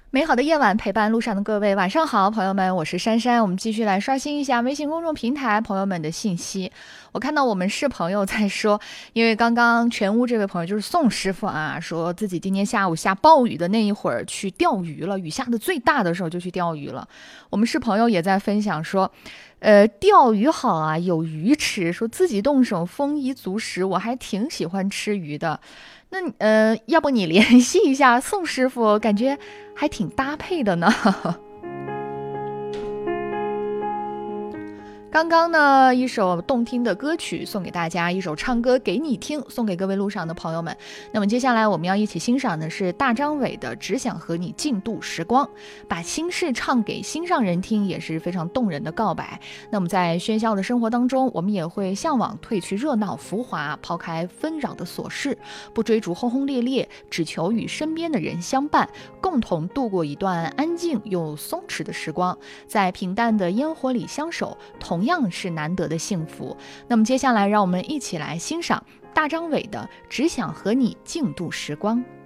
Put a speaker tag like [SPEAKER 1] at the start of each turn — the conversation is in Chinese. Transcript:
[SPEAKER 1] 美好的夜晚，陪伴路上的各位，晚上好，朋友们，我是珊珊。我们继续来刷新一下微信公众平台朋友们的信息。我看到我们是朋友在说，因为刚刚全屋这位朋友就是宋师傅啊，说自己今天下午下暴雨的那一会儿去钓鱼了，雨下的最大的时候就去钓鱼了。我们是朋友也在分享说，钓鱼好啊，有鱼吃，说自己动手丰衣足食，我还挺喜欢吃鱼的。那要不你联系一下宋师傅，感觉还挺搭配的呢。刚刚呢，一首动听的歌曲送给大家，一首唱歌给你听，送给各位路上的朋友们。那么接下来我们要一起欣赏的是大张伟的《只想和你共度时光》，把心事唱给心上人听，也是非常动人的告白。那么在喧嚣的生活当中，我们也会向往褪去热闹浮华，抛开纷扰的琐事，不追逐轰轰烈烈，只求与身边的人相伴，共同度过一段安静又松弛的时光，在平淡的烟火里相守，同样是难得的幸福。那么接下来让我们一起来欣赏大张伟的《只想和你共度时光》。